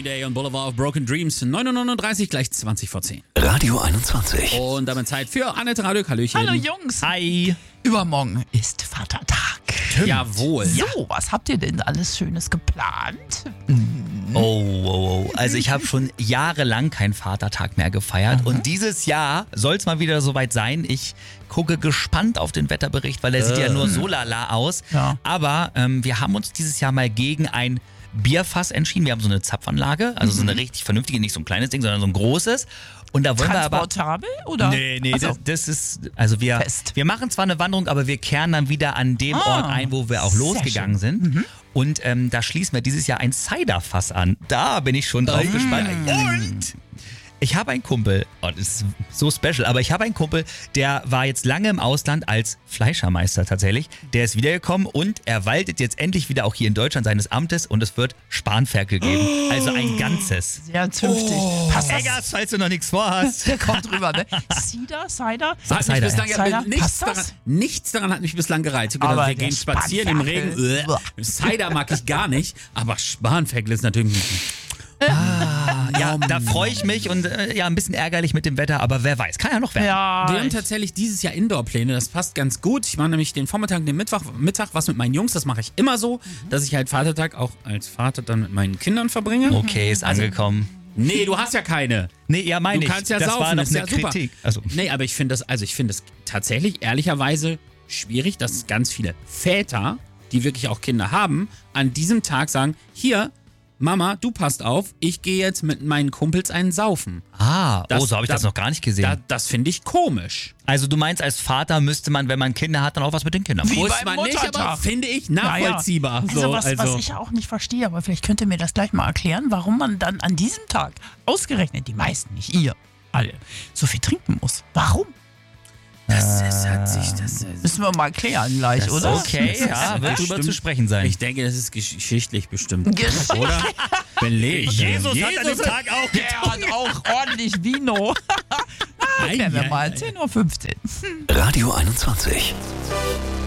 Holiday und Boulevard of Broken Dreams. 9:39 Uhr, gleich 20 vor 10. Radio 21. Und damit Zeit für Annette Radök. Hallöchen. Hallo Jungs. Hi. Übermorgen ist Vatertag. Jawohl. So, was habt ihr denn alles Schönes geplant? Oh. Also ich habe schon jahrelang keinen Vatertag mehr gefeiert. Und dieses Jahr soll es mal wieder soweit sein. Ich gucke gespannt auf den Wetterbericht, weil der sieht ja nur so lala aus. Ja. Aber wir haben uns dieses Jahr mal gegen ein Bierfass entschieden. Wir haben so eine Zapfanlage, also so eine richtig vernünftige, nicht so ein kleines Ding, sondern so ein großes. Und da wollen wir aber... Transportabel, oder? Nee, Ach so. das ist, also wir Fest. machen zwar eine Wanderung, aber wir kehren dann wieder an dem Ort ein, wo wir auch sehr losgegangen sind. Und da schließen wir dieses Jahr ein Ciderfass an. Da bin ich schon drauf gespannt. Und ich habe einen Kumpel, das ist so special, aber ich habe einen Kumpel, der war jetzt lange im Ausland als Fleischermeister tatsächlich. Der ist wiedergekommen und er waltet jetzt endlich wieder auch hier in Deutschland seines Amtes und es wird Spanferkel geben. Also ein ganzes. Sehr zünftig. Passt das? Eggers, falls du noch nichts vorhast. Der kommt rüber, ne? Cider? Hat mich bislang, Cider? nichts, Passt das? nichts daran hat mich bislang gereizt. Ich hab gedacht, Aber wir der gehen spazieren im Regen. Spanferkel. Cider mag ich gar nicht, aber Spanferkel ist natürlich Ja, da freue ich mich und ein bisschen ärgerlich mit dem Wetter, aber wer weiß, kann ja noch werden. Ja, Wir haben tatsächlich dieses Jahr Indoor-Pläne, das passt ganz gut. Ich mache nämlich den Vormittag und den Mittag was mit meinen Jungs, das mache ich immer so, dass ich halt Vatertag auch als Vater dann mit meinen Kindern verbringe. Okay, ist angekommen. Nee, du hast ja keine. Nee, ja, meine Du ich. kannst ja das saufen, war noch das ist eine ja super. Kritik. Also, Nee, aber ich finde es tatsächlich ehrlicherweise schwierig, dass ganz viele Väter, die wirklich auch Kinder haben, an diesem Tag sagen, hier, Mama, du passt auf, ich gehe jetzt mit meinen Kumpels einen saufen. so habe ich das noch gar nicht gesehen. Das finde ich komisch. Also du meinst, als Vater müsste man, wenn man Kinder hat, dann auch was mit den Kindern machen? Wie Muss beim man nicht, aber Muttertag. finde ich nachvollziehbar. Ja. Also, was ich auch nicht verstehe, aber vielleicht könnt ihr mir das gleich mal erklären, warum man dann an diesem Tag, ausgerechnet die meisten, nicht ihr, alle, so viel trinken muss. Warum? Müssen wir mal klären gleich, oder? Okay, ja, wird drüber zu sprechen sein. Ich denke, das ist geschichtlich bestimmt. Geschichtlich. Oder? Belegt. Jesus hat an dem Tag auch Der hat auch ordentlich Vino. Kennen wir mal, 10:15 Uhr. Radio 21.